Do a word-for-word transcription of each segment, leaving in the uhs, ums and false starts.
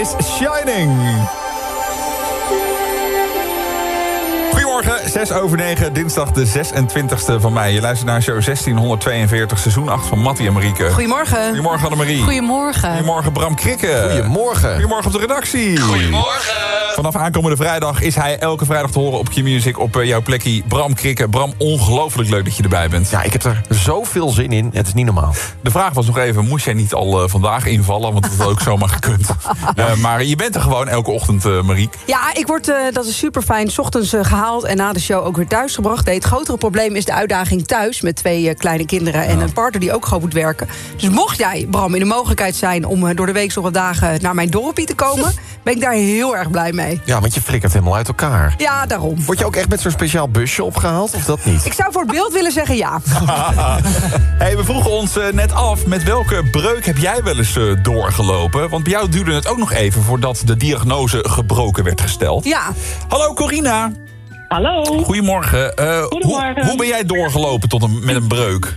Is Shining. Goedemorgen, zes over negen, dinsdag de zesentwintigste van mei. Je luistert naar show zestienhonderdtweeënveertig, seizoen acht van Mattie en Marieke. Goedemorgen. Goedemorgen Annemarie. Goedemorgen. Goedemorgen Bram Krikke. Goedemorgen. Goedemorgen op de redactie. Goedemorgen. Vanaf aankomende vrijdag is hij elke vrijdag te horen op Q-Music op uh, jouw plekje. Bram Krikke. Bram, ongelooflijk leuk dat je erbij bent. Ja, ik heb er zoveel zin in. Het is niet normaal. De vraag was nog even, moest jij niet al uh, vandaag invallen? Want dat had ook zomaar gekund. Uh, maar je bent er gewoon elke ochtend, uh, Marieke. Ja, ik word, uh, dat is super fijn, 's ochtends uh, gehaald en na de show ook weer thuis gebracht. Nee, het grotere probleem is de uitdaging thuis met twee uh, kleine kinderen en ja. een partner die ook gewoon moet werken. Dus mocht jij, Bram, in de mogelijkheid zijn om uh, door de week zoveel dagen naar mijn dorpie te komen, ben ik daar heel erg blij mee. Ja, want je flikkert helemaal uit elkaar. Ja, daarom. Word je ook echt met zo'n speciaal busje opgehaald, of dat niet? Ik zou voor het beeld willen zeggen ja. Hey, we vroegen ons uh, net af, met welke breuk heb jij wel eens uh, doorgelopen? Want bij jou duurde het ook nog even voordat de diagnose gebroken werd gesteld. Ja. Hallo Corina. Hallo. Goedemorgen. Uh, Goedemorgen. Hoe, hoe ben jij doorgelopen tot een, met een breuk?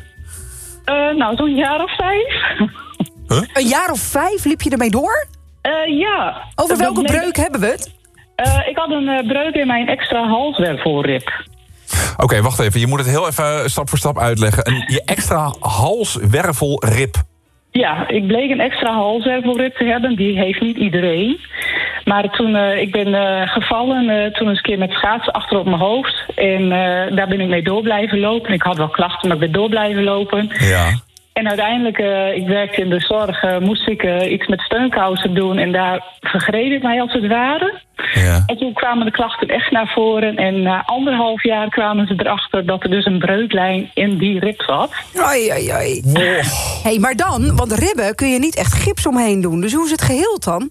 Uh, nou, zo'n jaar of vijf. Huh? Een jaar of vijf liep je ermee door? Uh, ja. Over welke bleek... breuk hebben we het? Uh, ik had een uh, breuk in mijn extra halswervelrib. Oké, okay, wacht even. Je moet het heel even stap voor stap uitleggen. Een, je extra halswervelrib. Ja, ik bleek een extra halswervelrib te hebben. Die heeft niet iedereen. Maar toen, uh, ik ben uh, gevallen, uh, toen eens een keer met schaatsen achter op mijn hoofd. En uh, daar ben ik mee door blijven lopen. Ik had wel klachten, maar ik ben door blijven lopen. Ja. En uiteindelijk, uh, ik werkte in de zorg, uh, moest ik uh, iets met steunkousen doen. En daar vergreed ik mij als het ware. Ja. En toen kwamen de klachten echt naar voren. En na anderhalf jaar kwamen ze erachter dat er dus een breuklijn in die rib zat. Oei, oei, oei. Wow. Hey, maar dan, want ribben kun je niet echt gips omheen doen. Dus hoe is het geheeld dan?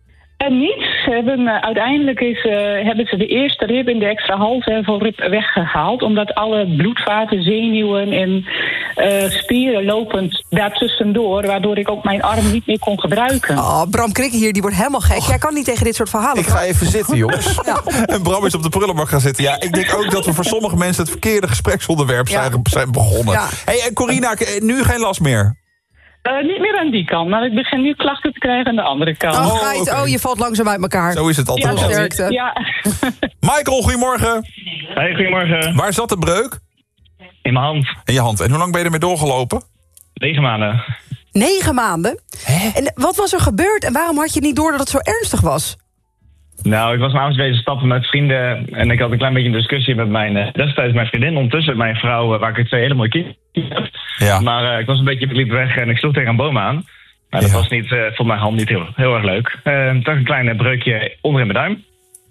En niets. Ze hebben, uh, uiteindelijk is, uh, hebben ze de eerste rib in de extra halswervelrib weggehaald. Omdat alle bloedvaten, zenuwen en uh, spieren lopend daartussendoor. Waardoor ik ook mijn arm niet meer kon gebruiken. Oh, Bram Krikke hier, die wordt helemaal gek. Jij kan niet tegen dit soort verhalen. Ik ga even zitten, jongens. Ja. En Bram is op de prullenbak gaan zitten. Ja, ik denk ook dat we voor sommige mensen het verkeerde gespreksonderwerp zijn, Ja. zijn begonnen. Ja. Hey, en Corina, nu geen last meer? Uh, niet meer aan die kant, maar ik begin nu klachten te krijgen aan de andere kant. Oh, Oh, geit, oké. oh, je valt langzaam uit elkaar. Zo is het altijd. Ja, wel. sterkte. Ja. Michael, goedemorgen. Hey, goedemorgen. Waar zat de breuk? In mijn hand. In je hand. En hoe lang ben je ermee doorgelopen? Negen maanden. Negen maanden? Hè? En wat was er gebeurd en waarom had je niet door dat het zo ernstig was? Nou, ik was namens bezig stappen met vrienden. En ik had een klein beetje een discussie met mijn, uh, destijds mijn vriendin. Ondertussen mijn vrouw, uh, waar ik het twee hele mooie kinderen heb. Ja. Maar uh, ik was een beetje, ik liep weg en ik sloeg tegen een boom aan. Maar dat Ja. was niet, uh, vond mijn hand niet heel, heel erg leuk. Uh, toch een klein breukje onder in mijn duim.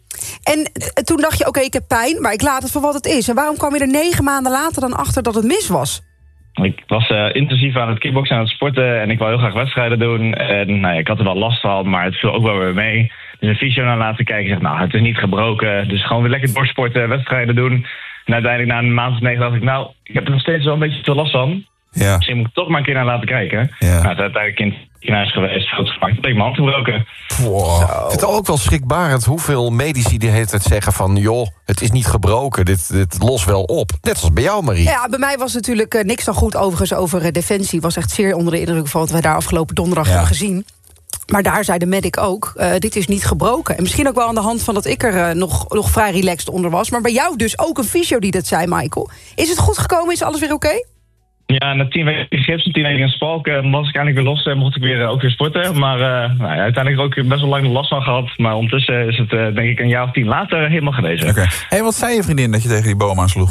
En eh, toen dacht je, oké, ik heb pijn, maar ik laat het voor wat het is. En waarom kwam je er negen maanden later dan achter dat het mis was? Ik was uh, intensief aan het kickboksen, aan het sporten. En ik wou heel graag wedstrijden doen. En nou ja, ik had er wel last van, maar het viel ook wel weer mee. Dus een fysio naar laten kijken. Zegt, nou, het is niet gebroken. Dus gewoon weer lekker doorsporten, wedstrijden doen. En uiteindelijk na een maand of negen dacht ik, nou, ik heb er nog steeds wel een beetje te last van. Ja. Misschien moet ik toch maar een keer naar laten kijken. Ja. Nou, het is uiteindelijk in het ziekenhuis geweest, foto's gemaakt. Toen heb ik mijn hand gebroken. Wow. Ik vind het ook wel schrikbarend hoeveel medici de hele tijd zeggen van... joh, het is niet gebroken, dit, dit lost wel op. Net als bij jou, Marie. Ja, bij mij was natuurlijk uh, niks dan goed overigens over uh, Defensie. Was echt zeer onder de indruk van wat wij daar afgelopen donderdag Ja. hebben gezien. Maar daar zei de medic ook, uh, dit is niet gebroken. En misschien ook wel aan de hand van dat ik er uh, nog, nog vrij relaxed onder was. Maar bij jou dus ook een fysio die dat zei, Michael. Is het goed gekomen? Is alles weer oké? Okay? Ja, na tien weken gips en tien weken in Spalk uh, was ik eindelijk weer los en mocht ik weer, uh, ook weer sporten. Maar uh, nou ja, uiteindelijk ook best wel lang last van gehad. Maar ondertussen is het uh, denk ik een jaar of tien later helemaal genezen. Oké. Hey, wat zei je vriendin dat je tegen die boom aansloeg?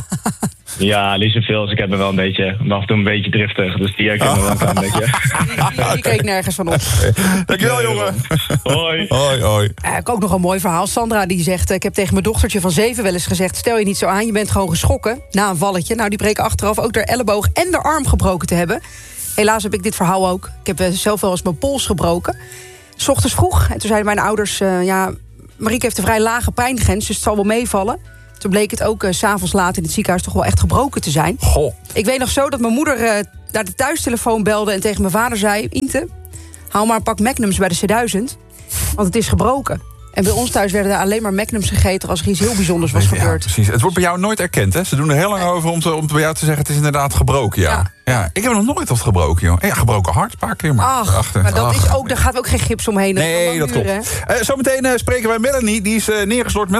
Ja, niet zoveel. Dus ik heb me wel een beetje, af en toe een beetje driftig. Dus die herkennen me wel een klein beetje. Die, die keek nergens van op. Dankjewel, jongen. Hoi. Hoi, hoi. Uh, ik ook nog een mooi verhaal. Sandra die zegt, uh, ik heb tegen mijn dochtertje van zeven wel eens gezegd... stel je niet zo aan, je bent gewoon geschrokken na een valletje. Nou, die breken achteraf ook haar elleboog en haar arm gebroken te hebben. Helaas heb ik dit verhaal ook. Ik heb uh, zelf wel eens mijn pols gebroken. 's Ochtends vroeg. En toen zeiden mijn ouders... Uh, ja, Marieke heeft een vrij lage pijngrens, dus het zal wel meevallen. Toen bleek het ook uh, 's avonds laat in het ziekenhuis toch wel echt gebroken te zijn. Goh. Ik weet nog zo dat mijn moeder uh, naar de thuistelefoon belde... en tegen mijn vader zei... Inte, haal maar een pak Magnums bij de C duizend, want het is gebroken. En bij ons thuis werden er alleen maar Magnums gegeten als er iets heel bijzonders was Ja, gebeurd. precies. Het wordt bij jou nooit erkend, hè? Ze doen er heel lang over om, te, om bij jou te zeggen... het is inderdaad gebroken, ja. Ja. ja. Ik heb nog nooit wat gebroken, joh. Ja, gebroken hart, een paar keer. Maar, Ach, achter. maar dat Ach. is ook, daar gaat ook geen gips omheen. Dat kan Nee, lang dat klopt. duren, hè? Uh, zometeen uh, spreken wij Melanie. Die is uh, neergestort.